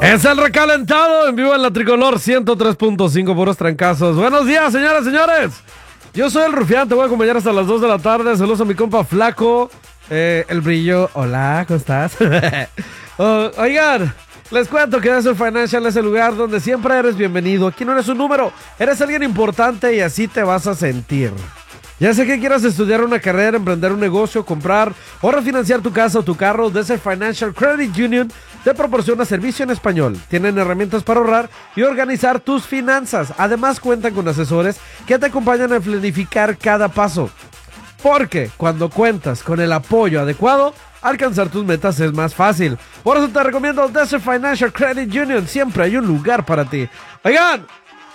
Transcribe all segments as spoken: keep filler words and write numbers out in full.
Es el recalentado en vivo en la Tricolor ciento tres punto cinco, puros trancazos. Buenos días, señoras y señores. Yo soy el Rufián, te voy a acompañar hasta las dos de la tarde. Saludos a mi compa Flaco, eh, el Brillo. Hola, ¿cómo estás? oh, oigan, les cuento que Desert Financial es el lugar donde siempre eres bienvenido. Aquí no eres un número, eres alguien importante y así te vas a sentir. Ya sé que quieras estudiar una carrera, emprender un negocio, comprar o refinanciar tu casa o tu carro, Desert Financial Credit Union te proporciona servicio en español. Tienen herramientas para ahorrar y organizar tus finanzas. Además cuentan con asesores que te acompañan a planificar cada paso. Porque cuando cuentas con el apoyo adecuado, alcanzar tus metas es más fácil. Por eso te recomiendo Desert Financial Credit Union. Siempre hay un lugar para ti. Oigan,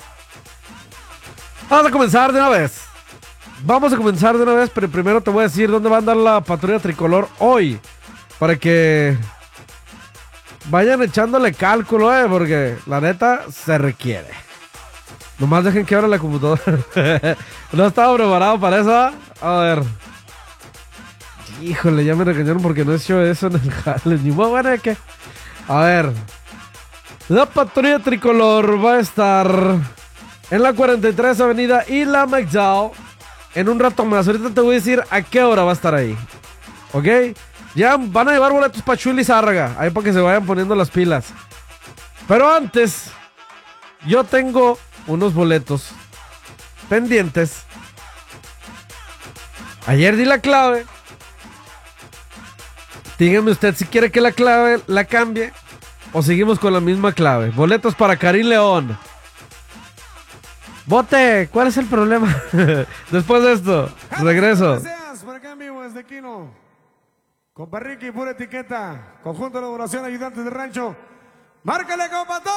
vamos a comenzar de una vez. Vamos a comenzar de una vez, pero primero te voy a decir dónde va a andar la patrulla tricolor hoy. Para que vayan echándole cálculo, eh, porque la neta se requiere. Nomás dejen que abra la computadora. No estaba preparado para eso. A ver. Híjole, ya me regañaron porque no he hecho eso en el jale. Ni más bueno que. A ver. La patrulla tricolor va a estar en la cuarenta y tres Avenida y la McDowell. En un rato más, ahorita te voy a decir a qué hora va a estar ahí. ¿Ok? Ya van a llevar boletos para Chuy Lizárraga. Ahí para que se vayan poniendo las pilas. Pero antes, yo tengo unos boletos pendientes. Ayer di la clave. Dígame usted si quiere que la clave la cambie o seguimos con la misma clave. Boletos para Karim León. Bote, ¿cuál es el problema? Después de esto, regreso. Gracias, por acá en vivo desde Quino. Compa Ricky, pura etiqueta. Conjunto de elaboración, ayudantes de rancho. Márcale, compa, todo.